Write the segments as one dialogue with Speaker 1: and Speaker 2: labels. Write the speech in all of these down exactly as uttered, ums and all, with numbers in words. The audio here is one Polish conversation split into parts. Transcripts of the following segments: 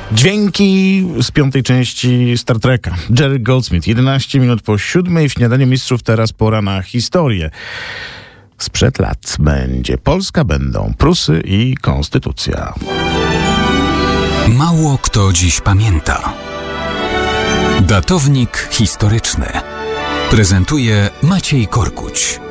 Speaker 1: Dźwięki z piątej części Star Treka. Jerry Goldsmith. jedenaście minut po siódmej w Śniadaniu Mistrzów. Teraz pora na historię. Sprzed lat będzie Polska, będą Prusy i Konstytucja.
Speaker 2: Mało kto dziś pamięta. Datownik historyczny prezentuje Maciej Korkuć.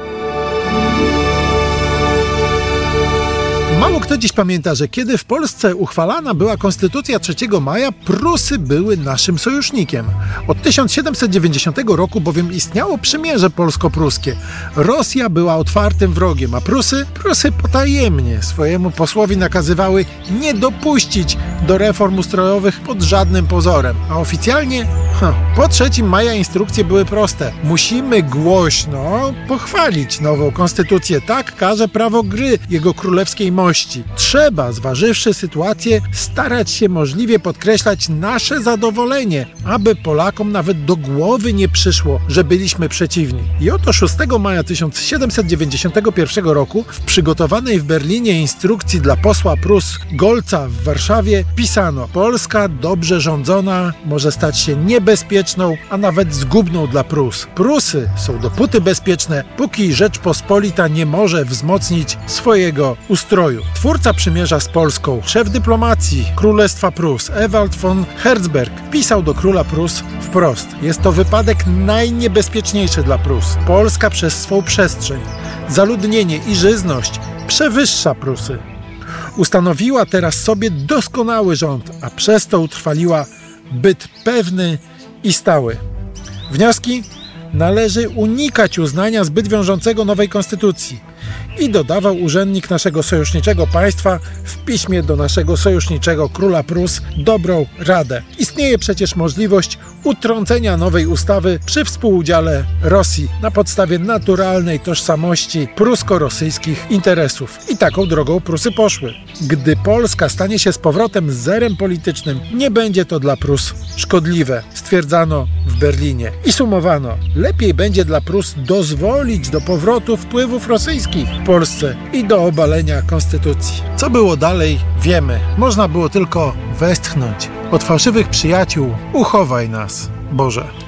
Speaker 3: Mało kto dziś pamięta, że kiedy w Polsce uchwalana była Konstytucja trzeciego maja, Prusy były naszym sojusznikiem. Od tysiąc siedemset dziewięćdziesiątego roku bowiem istniało przymierze polsko-pruskie. Rosja była otwartym wrogiem, a Prusy, Prusy potajemnie swojemu posłowi nakazywały nie dopuścić do reform ustrojowych pod żadnym pozorem. A oficjalnie, ha, po trzeciego maja instrukcje były proste. Musimy głośno pochwalić nową konstytucję. Tak każe prawo gry jego królewskiej mości. Trzeba, zważywszy sytuację, starać się możliwie podkreślać nasze zadowolenie, aby Polakom nawet do głowy nie przyszło, że byliśmy przeciwni. I oto szóstego maja tysiąc siedemset dziewięćdziesiątego pierwszego roku w przygotowanej w Berlinie instrukcji dla posła Prus Golca w Warszawie pisano: Polska dobrze rządzona może stać się niebezpieczną, a nawet zgubną dla Prus. Prusy są dopóty bezpieczne, póki Rzeczpospolita nie może wzmocnić swojego ustroju. Twórca przymierza z Polską, szef dyplomacji Królestwa Prus, Ewald von Herzberg, pisał do króla Prus wprost: jest to wypadek najniebezpieczniejszy dla Prus. Polska przez swą przestrzeń, zaludnienie i żyzność przewyższa Prusy. Ustanowiła teraz sobie doskonały rząd, a przez to utrwaliła byt pewny i stały. Wnioski? Należy unikać uznania zbyt wiążącego nowej konstytucji. I dodawał urzędnik naszego sojuszniczego państwa w piśmie do naszego sojuszniczego króla Prus dobrą radę. Istnieje przecież możliwość utrącenia nowej ustawy przy współudziale Rosji na podstawie naturalnej tożsamości prusko-rosyjskich interesów. I taką drogą Prusy poszły. Gdy Polska stanie się z powrotem zerem politycznym, nie będzie to dla Prus szkodliwe, stwierdzano w Berlinie. I sumowano: lepiej będzie dla Prus dozwolić do powrotu wpływów rosyjskich w Polsce i do obalenia konstytucji. Co było dalej, wiemy. Można było tylko westchnąć: od fałszywych przyjaciół uchowaj nas, Boże.